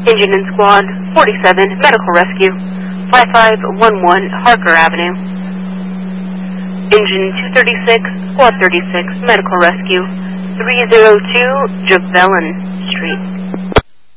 Engine and Squad 47, Medical Rescue, 5511 Harker Avenue. Engine 236, Squad 36, Medical Rescue, 302 Javelin Street.